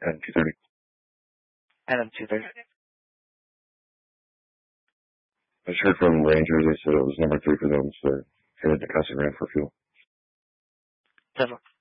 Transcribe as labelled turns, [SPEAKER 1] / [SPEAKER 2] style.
[SPEAKER 1] And 230.
[SPEAKER 2] And then 230.
[SPEAKER 1] I just heard from Rangers, they said it was number 3 for them, so headed to Casa Grande for fuel.
[SPEAKER 2] 10